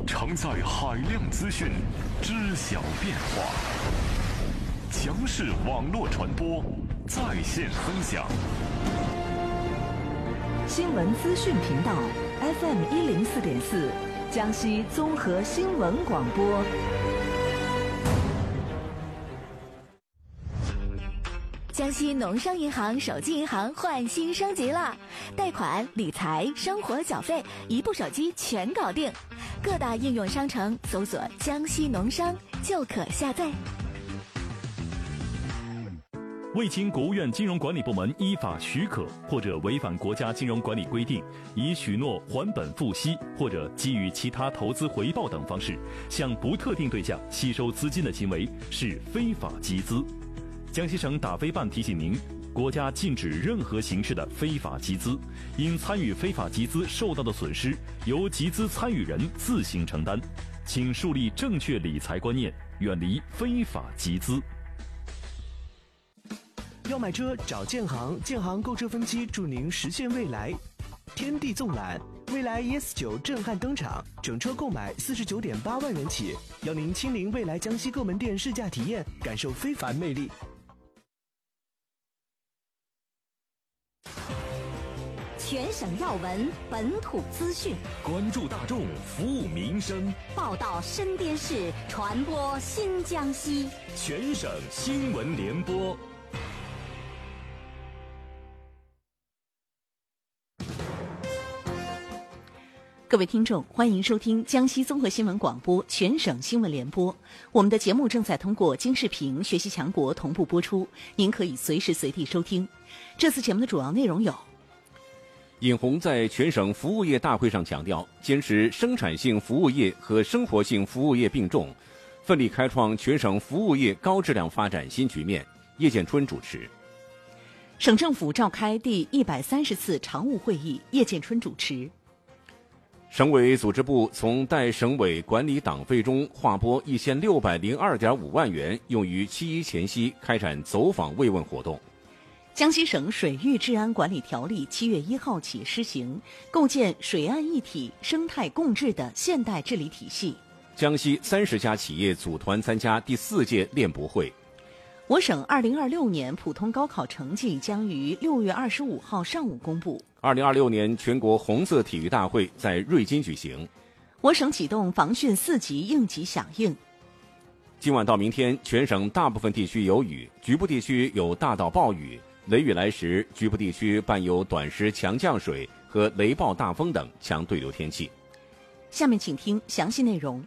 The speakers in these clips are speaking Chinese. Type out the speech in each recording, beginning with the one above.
承载海量资讯，知晓变化。强势网络传播，在线分享。 新闻资讯频道 FM104.4，江西综合新闻广播。 江西农商银行手机银行换新升级了，贷款、理财、生活缴费，一部手机全搞定。各大应用商城搜索“江西农商”就可下载。 未经国务院金融管理部门依法许可，或者违反国家金融管理规定，以许诺还本付息或者给予其他投资回报等方式，向不特定对象吸收资金的行为，是非法集资。江西省打非办提醒您，国家禁止任何形式的非法集资，因参与非法集资受到的损失，由集资参与人自行承担。请树立正确理财观念，远离非法集资。 要买车找建行，建行购车分期助您实现未来。天地纵览，蔚来 ES9 震撼登场，整车购买49.8万元起，邀您亲临蔚来江西各门店试驾体验，感受非凡魅力。 全省要闻，本土资讯， 关注大众，服务民生， 报道身边事，传播新江西。 全省新闻联播。 各位听众，欢迎收听江西综合新闻广播全省新闻联播。我们的节目正在通过京视频、学习强国同步播出，您可以随时随地收听。这次节目的主要内容有： 尹红在全省服务业大会上强调，坚持生产性服务业和生活性服务业并重，奋力开创全省服务业高质量发展新局面。叶建春主持。 省政府召开第130次常务会议，叶建春主持。 省委组织部从代省委管理党费中划拨1602.5万元，用于7·1前夕开展走访慰问活动。 江西省水域治安管理条例7月1号起施行，构建水岸一体、生态共治的现代治理体系。 江西30家企业组团参加第4届练博会。 我省2026年普通高考成绩将于6月25号上午公布。 2026年全国红色体育大会在瑞金举行。 我省启动防汛4级应急响应。 今晚到明天，全省大部分地区有雨，局部地区有大到暴雨，雷雨来时，局部地区伴有短时强降水和雷暴大风等强对流天气。 下面请听详细内容。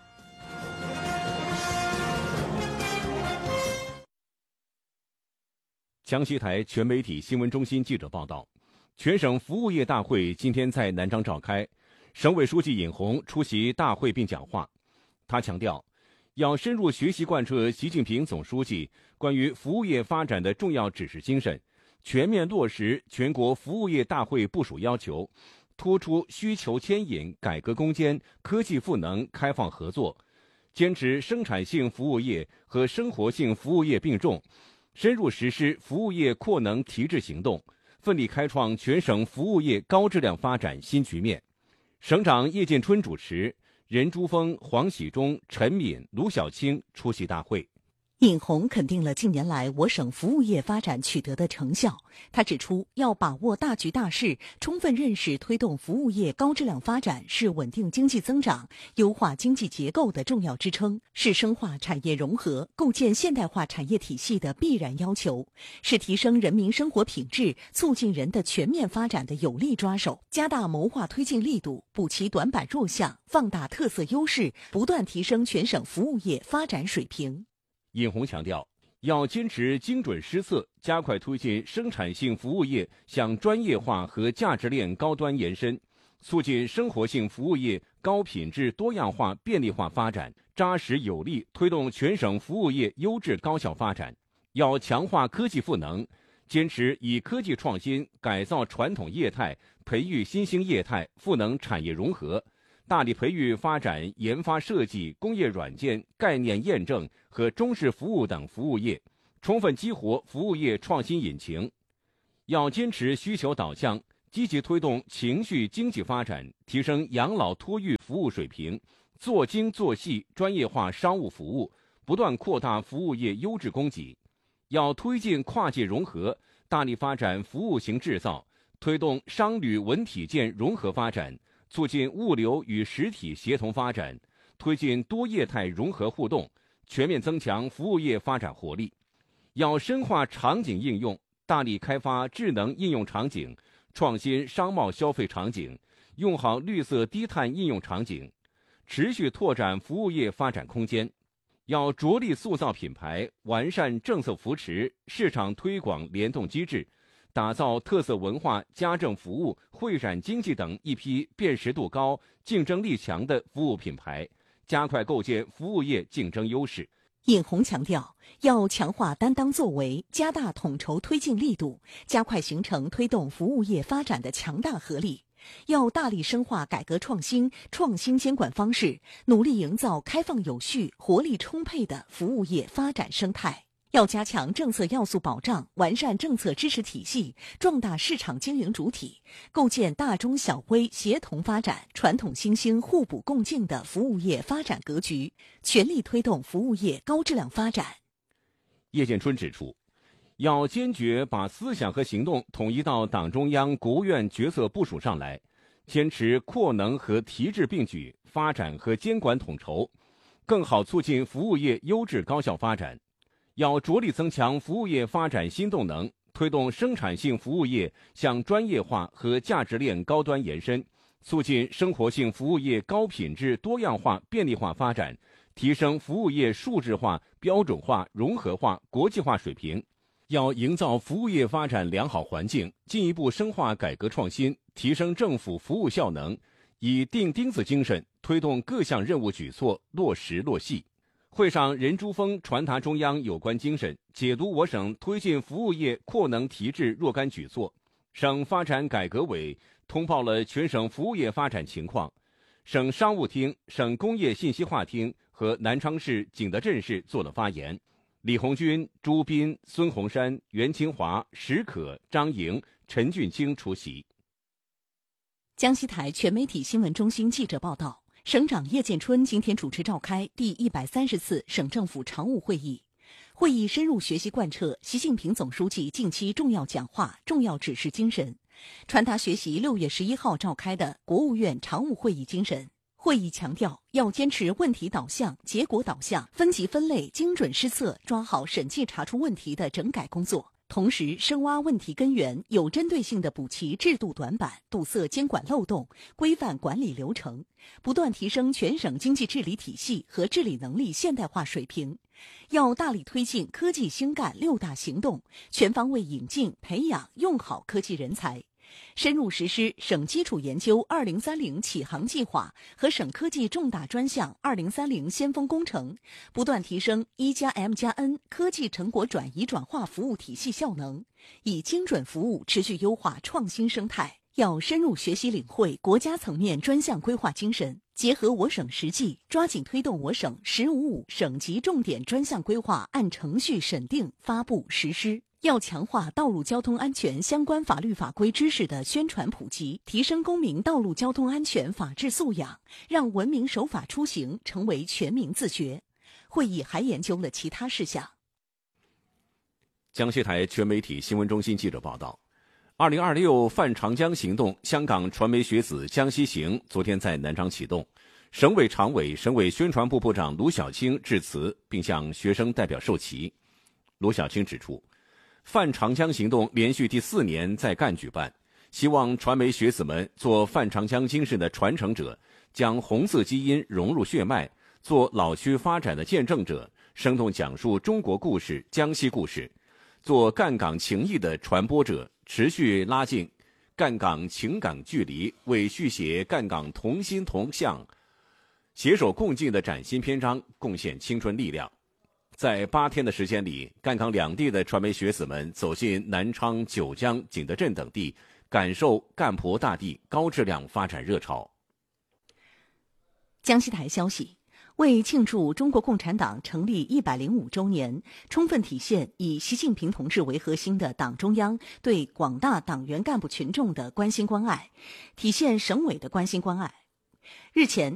江西台全媒体新闻中心记者报道，全省服务业大会今天在南昌召开，省委书记尹红出席大会并讲话。他强调，要深入学习贯彻习近平总书记关于服务业发展的重要指示精神，全面落实全国服务业大会部署要求，突出需求牵引、改革攻坚、科技赋能、开放合作，坚持生产性服务业和生活性服务业并重，深入实施服务业扩能提质行动，奋力开创全省服务业高质量发展新局面。省长叶建春主持，任珠峰、黄喜忠、陈敏、卢小青出席大会。 尹红肯定了近年来我省服务业发展取得的成效。他指出，要把握大局大势，充分认识推动服务业高质量发展是稳定经济增长、优化经济结构的重要支撑，是深化产业融合、构建现代化产业体系的必然要求，是提升人民生活品质、促进人的全面发展的有力抓手。加大谋划推进力度，补齐短板弱项，放大特色优势，不断提升全省服务业发展水平。 尹红强调，要坚持精准施策，加快推进生产性服务业向专业化和价值链高端延伸，促进生活性服务业高品质多样化便利化发展，扎实有力推动全省服务业优质高效发展。要强化科技赋能，坚持以科技创新改造传统业态，培育新兴业态，赋能产业融合，大力培育发展研发设计、工业软件、概念验证和中式服务等服务业，充分激活服务业创新引擎。要坚持需求导向，积极推动情绪经济发展，提升养老托育服务水平， 做精做细，专业化商务服务，不断扩大服务业优质供给。要推进跨界融合，大力发展服务型制造，推动商旅文体建融合发展，促进物流与实体协同发展，推进多业态融合互动，全面增强服务业发展活力。要深化场景应用，大力开发智能应用场景，创新商贸消费场景，用好绿色低碳应用场景，持续拓展服务业发展空间。要着力塑造品牌，完善政策扶持、市场推广联动机制，打造特色文化、家政服务、会展经济等一批辨识度高、竞争力强的服务品牌，加快构建服务业竞争优势。 尹红强调，要强化担当作为，加大统筹推进力度，加快形成推动服务业发展的强大合力。要大力深化改革创新监管方式，努力营造开放有序、活力充沛的服务业发展生态。要加强政策要素保障，完善政策支持体系，壮大市场经营主体，构建大中小微协同发展、传统新兴互补共进的服务业发展格局，全力推动服务业高质量发展。 叶建春指出，要坚决把思想和行动统一到党中央、国务院决策部署上来，坚持扩能和提质并举，发展和监管统筹，更好促进服务业优质高效发展。要着力增强服务业发展新动能，推动生产性服务业向专业化和价值链高端延伸，促进生活性服务业高品质、多样化、便利化发展，提升服务业数字化、标准化、融合化、国际化水平。要营造服务业发展良好环境，进一步深化改革创新，提升政府服务效能，以钉钉子精神推动各项任务举措落实落细。会上，任珠峰传达中央有关精神，解读我省推进服务业扩能提质若干举措。省发展改革委通报了全省服务业发展情况。省商务厅、省工业信息化厅和南昌市景德镇市做了发言。李红军、朱斌、孙洪山、袁清华、石可、张莹、陈俊清出席。 江西台全媒体新闻中心记者报道，省长叶建春今天主持召开第130次省政府常务会议。会议深入学习贯彻习近平总书记近期重要讲话、重要指示精神，传达学习6月11号召开的国务院常务会议精神。会议强调，要坚持问题导向、结果导向，分级分类、精准施策，抓好审计查出问题的整改工作。同时，深挖问题根源，有针对性地补齐制度短板，堵塞监管漏洞，规范管理流程，不断提升全省经济治理体系和治理能力现代化水平。要大力推进科技兴干6大行动，全方位引进、培养、用好科技人才。深入实施省基础研究2030启航计划和省科技重大专项2030先锋工程，不断提升1+M+N 科技成果转移转化服务体系效能，以精准服务持续优化创新生态。要深入学习领会国家层面专项规划精神，结合我省实际，抓紧推动我省“1055”省级重点专项规划按程序审定、发布、实施。要强化道路交通安全相关法律法规知识的宣传普及，提升公民道路交通安全法治素养，让文明守法出行成为全民自觉。会议还研究了其他事项。 江西台全媒体新闻中心记者报道，2026泛长江行动香港传媒学子江西行昨天在南昌启动，省委常委、省委宣传部部长卢小青致辞，并向学生代表授旗。卢小青指出，泛长江行动连续第4年在赣举办，希望传媒学子们做泛长江精神的传承者，将红色基因融入血脉，做老区发展的见证者，生动讲述中国故事、江西故事，做赣港情谊的传播者，持续拉近赣港情感距离，为续写赣港同心同向、携手共进的崭新篇章贡献青春力量。在8天的时间里，赣港两地的传媒学子们走进南昌、九江、景德镇等地，感受赣婆大地高质量发展热潮。 江西台消息，为庆祝中国共产党成立105周年，充分体现以习近平同志为核心的党中央对广大党员干部群众的关心关爱，体现省委的关心关爱。日前